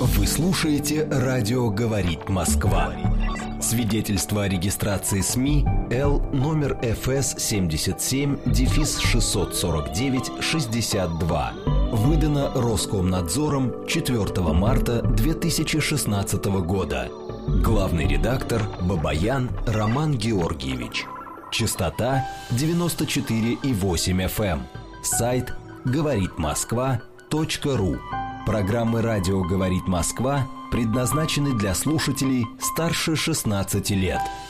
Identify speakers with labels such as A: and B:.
A: Вы слушаете «Радио говорит Москва». Свидетельство о регистрации СМИ Л номер ФС 77-649-62. Выдано Роскомнадзором 4 марта 2016 года. Главный редактор Бабаян Роман Георгиевич. Частота 94,8 FM. Сайт говоритмосква.ру. Программы «Радио говорит Москва» предназначены для слушателей старше 16 лет.